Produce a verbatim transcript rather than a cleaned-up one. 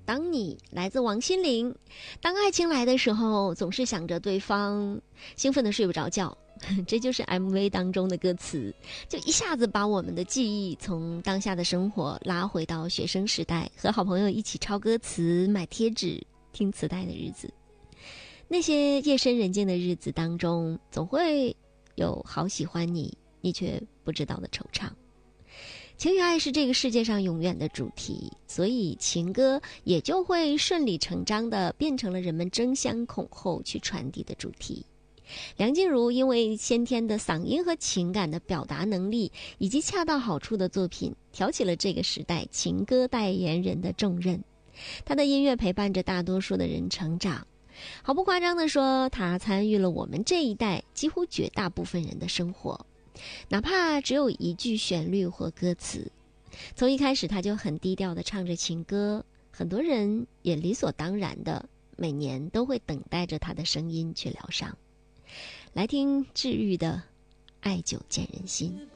当你来自王心凌。当爱情来的时候，总是想着对方，兴奋的睡不着觉。这就是 M V 当中的歌词，就一下子把我们的记忆从当下的生活拉回到学生时代，和好朋友一起抄歌词、买贴纸、听磁带的日子。那些夜深人静的日子当中，总会有好喜欢你，你却不知道的惆怅。情与爱是这个世界上永远的主题，所以情歌也就会顺理成章地变成了人们争相恐后去传递的主题。梁静茹因为先天的嗓音和情感的表达能力，以及恰到好处的作品，挑起了这个时代情歌代言人的重任。她的音乐陪伴着大多数的人成长，毫不夸张地说，她参与了我们这一代几乎绝大部分人的生活，哪怕只有一句旋律或歌词。从一开始她就很低调地唱着情歌，很多人也理所当然的每年都会等待着她的声音去疗伤。来听治愈的爱久见人心。